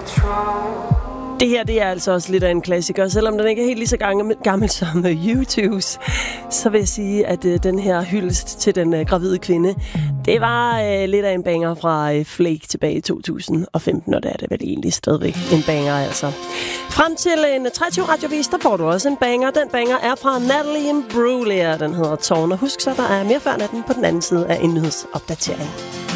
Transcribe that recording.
Det her, det er altså også lidt af en klassiker. Selvom den ikke er helt lige så gammel som YouTubes, så vil jeg sige, at den her hyldest til den gravide kvinde, det var lidt af en banger fra Flake tilbage i 2015, og der er det vel egentlig stadigvæk en banger, altså. Frem til en 23 radiovis, der får du også en banger. Den banger er fra Natalie Imbruglia. Den hedder Tårn. Og husk så, der er mere før natten på den anden side af en nyhedsopdatering.